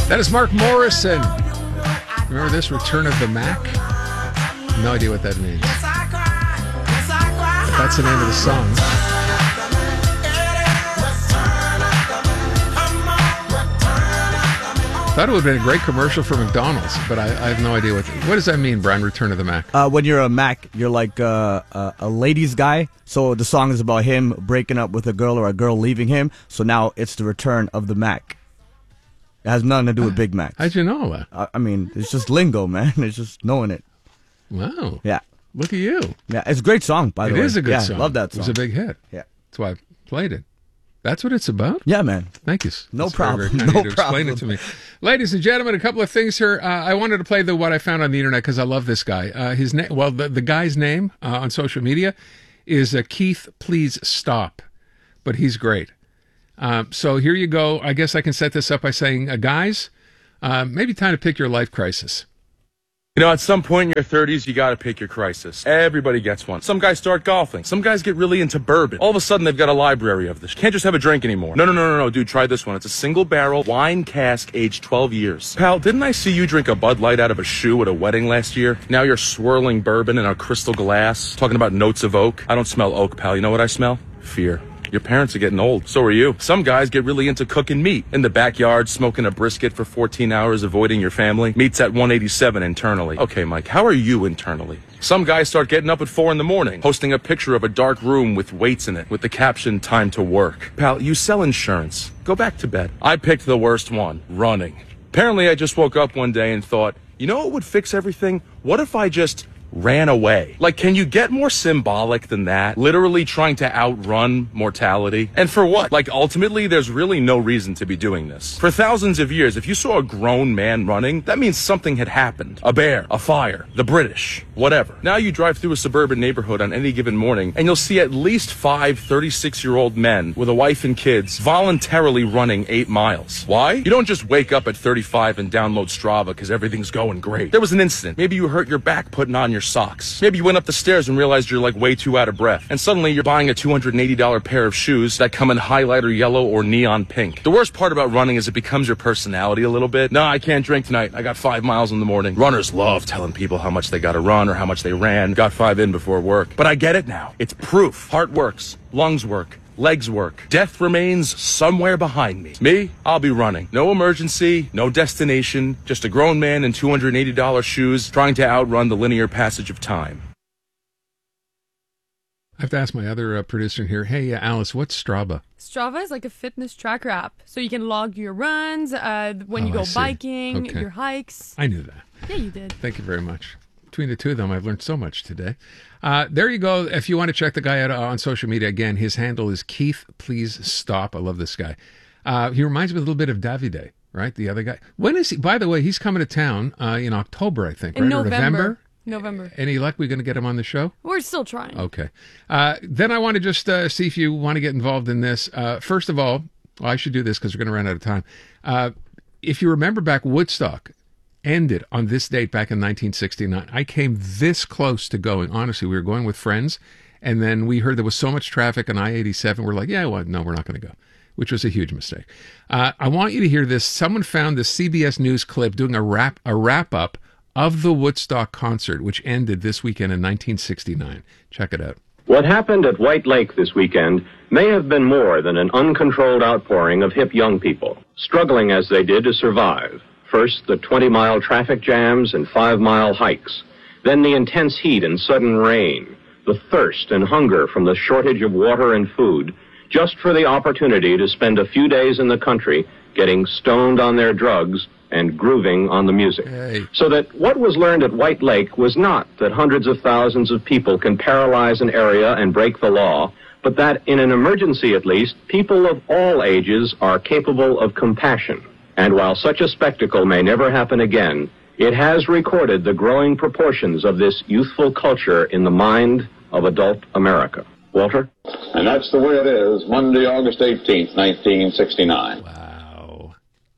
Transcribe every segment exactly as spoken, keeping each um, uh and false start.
That is Mark Morrison. Remember this, Return of the Mac? No idea what that means. That's the name of the song. Thought it would have been a great commercial for McDonald's, but I, I have no idea what. The, what does that mean, Brian? Return of the Mac. Uh, when you're a Mac, you're like uh, a, a ladies' guy. So the song is about him breaking up with a girl or a girl leaving him. So now it's the return of the Mac. It has nothing to do with Big Mac. How'd you know that? I, I mean, it's just lingo, man. It's just knowing it. Wow. Yeah. Look at you. Yeah, it's a great song, by the it way. It is a good yeah, song. Love that song. It was a big hit. Yeah. That's why I played it. That's what it's about? Yeah, man. Thank you. No That's problem. Very, very no to problem. Explain it to me. Ladies and gentlemen, a couple of things here. Uh, I wanted to play the what I found on the internet because I love this guy. Uh, his name, well, the, the guy's name uh, on social media is uh, Keith Please Stop, but he's great. Um, so here you go. I guess I can set this up by saying, uh, guys, uh, maybe time to pick your life crisis. You know, at some point in your thirties, you got to pick your crisis. Everybody gets one. Some guys start golfing. Some guys get really into bourbon. All of a sudden, they've got a library of this. Can't just have a drink anymore. No, no, no, no, no, dude, try this one. It's a single barrel wine cask aged twelve years. Pal, didn't I see you drink a Bud Light out of a shoe at a wedding last year? Now you're swirling bourbon in a crystal glass, talking about notes of oak. I don't smell oak, pal. You know what I smell? Fear. Your parents are getting old. So are you. Some guys get really into cooking meat. In the backyard, smoking a brisket for fourteen hours, avoiding your family. Meat's at one eighty-seven internally. Okay, Mike, how are you internally? Some guys start getting up at four in the morning, posting a picture of a dark room with weights in it, with the caption, time to work. Pal, you sell insurance. Go back to bed. I picked the worst one, running. Apparently, I just woke up one day and thought, you know what would fix everything? What if I just ran away? Like, can you get more symbolic than that? Literally trying to outrun mortality. And for what? Like, ultimately, there's really no reason to be doing this. For thousands of years, if you saw a grown man running, that means something had happened. A bear, a fire, the British, whatever. Now you drive through a suburban neighborhood on any given morning, and you'll see at least five thirty-six-year-old men with a wife and kids voluntarily running eight miles. Why? You don't just wake up at thirty-five and download Strava because everything's going great. There was an incident. Maybe you hurt your back putting on your socks. Maybe you went up the stairs and realized you're like way too out of breath. And suddenly you're buying a two hundred eighty dollars pair of shoes that come in highlighter yellow or neon pink. The worst part about running is it becomes your personality a little bit. No, I can't drink tonight. I got five miles in the morning. Runners love telling people how much they got to run or how much they ran. Got five in before work. But I get it now. It's proof. Heart works. Lungs work. Legs work. Death remains somewhere behind me. Me? I'll be running. No emergency, no destination, just a grown man in two hundred eighty dollars shoes trying to outrun the linear passage of time. I have to ask my other uh, producer here, hey, uh, Alice, what's Strava? Strava is like a fitness tracker app. So you can log your runs, uh, when Oh, you I go see. biking, Okay. your hikes. I knew that. Yeah, you did. Thank you very much. Between the two of them, I've learned so much today. Uh, there you go. If you want to check the guy out uh, on social media, again, his handle is Keith Please Stop. I love this guy. Uh, he reminds me a little bit of Davide, right? The other guy. When is he? By the way, he's coming to town uh, in October, I think, In right? November. Or November. November. Any luck? We're going to get him on the show? We're still trying. Okay. Uh, then I want to just uh, see if you want to get involved in this. Uh, first of all, well, I should do this because we're going to run out of time. Uh, if you remember back, Woodstock ended on this date back in nineteen sixty-nine. I came this close to going. Honestly, we were going with friends, and then we heard there was so much traffic on I eighty-seven. We're like, yeah, well, no, we're not going to go, which was a huge mistake. Uh, I want you to hear this. Someone found this C B S News clip doing a wrap a wrap up of the Woodstock concert, which ended this weekend in nineteen sixty-nine. Check it out. What happened at White Lake this weekend may have been more than an uncontrolled outpouring of hip young people, struggling as they did to survive. First, the twenty-mile traffic jams and five-mile hikes. Then the intense heat and sudden rain. The thirst and hunger from the shortage of water and food, just for the opportunity to spend a few days in the country getting stoned on their drugs and grooving on the music. Hey. So that what was learned at White Lake was not that hundreds of thousands of people can paralyze an area and break the law, but that in an emergency at least, people of all ages are capable of compassion. And while such a spectacle may never happen again, it has recorded the growing proportions of this youthful culture in the mind of adult America. Walter? And that's the way it is, Monday, August eighteenth, nineteen sixty-nine. Wow.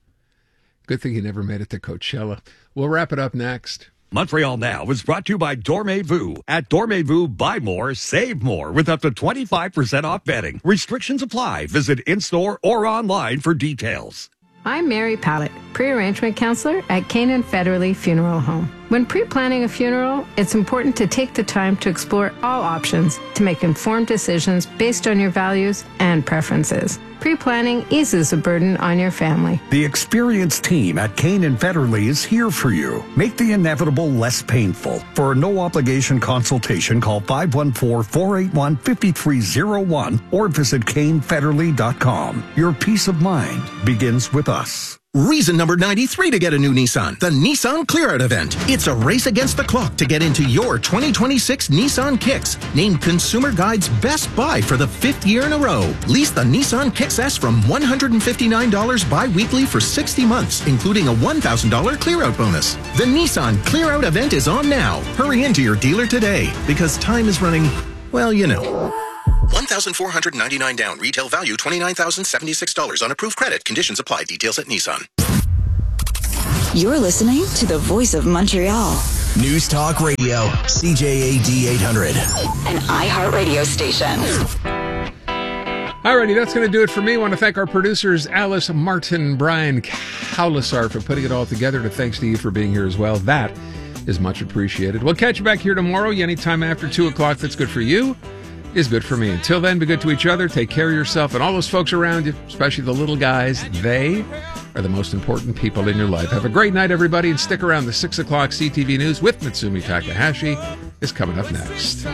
Good thing he never made it to Coachella. We'll wrap it up next. Montreal Now is brought to you by Dormez-vous. At Dormez-vous, buy more, save more with up to twenty-five percent off bedding. Restrictions apply. Visit in-store or online for details. I'm Mary Pallett, pre-arrangement counselor at Canaan Federally Funeral Home. When pre-planning a funeral, it's important to take the time to explore all options to make informed decisions based on your values and preferences. Pre-planning eases the burden on your family. The experienced team at Canaan Federally is here for you. Make the inevitable less painful. For a no-obligation consultation, call five one four, four eight one, five three zero one or visit cane federally dot com. Your peace of mind begins with us. Reason number ninety-three to get a new Nissan, the Nissan Clear-Out Event. It's a race against the clock to get into your twenty twenty-six Nissan Kicks, named Consumer Guide's best buy for the fifth year in a row. Lease the Nissan Kicks S from one hundred fifty-nine dollars bi-weekly for sixty months, including a one thousand dollars clear-out bonus. The Nissan Clear-Out Event is on now. Hurry into your dealer today, because time is running, well, you know. one thousand four hundred ninety-nine down. Retail value twenty-nine thousand seventy-six dollars on approved credit. Conditions apply. Details at Nissan. You're listening to the Voice of Montreal. News Talk Radio, C J A D eight hundred. An iHeartRadio station. Alrighty, that's going to do it for me. I want to thank our producers, Alice, Martin, Brian, Kaulisar, for putting it all together. And thanks to you for being here as well. That is much appreciated. We'll catch you back here tomorrow, anytime after two o'clock. That's good for you. Is good for me. Until then, be good to each other. Take care of yourself and all those folks around you, especially the little guys. They are the most important people in your life. Have a great night, everybody, and stick around. The six o'clock C T V News with Mitsumi Takahashi is coming up next.